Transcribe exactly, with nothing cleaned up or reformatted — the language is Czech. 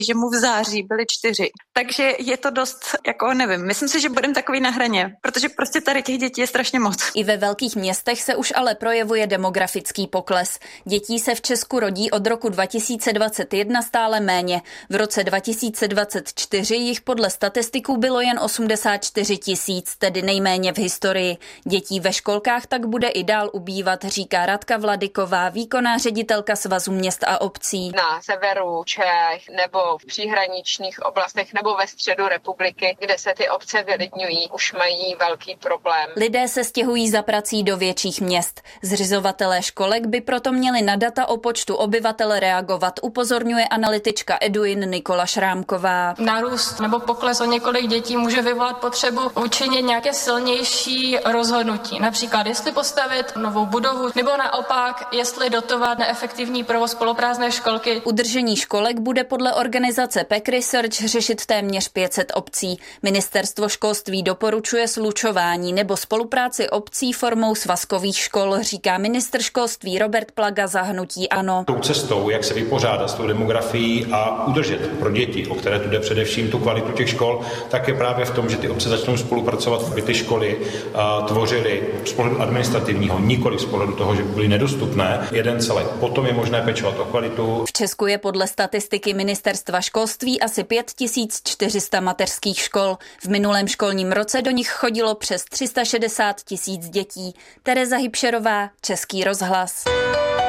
že mu v září byly čtyři. Takže je to dost, jako nevím, myslím si, že budeme takový na hraně, protože prostě tady těch dětí je strašně moc. I ve velkých městech se už ale projevuje demografický pokles. Dětí se v Česku rodí od roku dva tisíce dvacet jedna stále méně. V roce dva tisíce dvacet čtyři jich podle statistiků bylo jen osmdesát čtyři tisíc, tedy nejméně v historii. Dětí ve školkách tak bude i dál ubývat, říká Radka Vladyková, výkonná ředitelka Svazu měst a obcí. Na severu Čech nebo v příhraničních oblastech nebo ve středu republiky, kde se ty obce vylidňují, už mají velký problém. Lidé se stěhují za prací do větších měst. Zřizovatelé školek by proto měli na data o počtu obyvatel reagovat, upozorňuje analytička Eduin Nikola Šrámková. Nárůst nebo pokles o několik dětí může vyvolat potřebu učinit nějaké silnější rozhodnutí. Například jestli postavit novou budovu nebo naopak jestli dotovat neefektivní provoz poloprázdné školky. Udržení školek bude podle organizace P E C Research řešit téměř pět set obcí. Ministerstvo školství doporučuje slučování nebo spolupráci obcí formou svazkových škol, říká ministr školství Robert Plaga za hnutí ANO. Tou cestou, jak se vypořádat s tou demografií a udržet pro děti, o které tu jde především tu kvalitu těch škol, tak je právě v tom, že ty obce začnou spolupracovat, aby ty školy uh, tvořily z pohledu administrativního, nikoli z pohledu toho, že by byly nedostupné, jeden celek. Potom je možné pečovat o kvalitu. V Česku je podle statistiky ministerstva školství asi pět tisíc čtyři sta mateřských škol. V minulém školním roce do nich chodilo přes tři sta šedesát tisíc dětí. Tereza Hybšerová, Český rozhlas.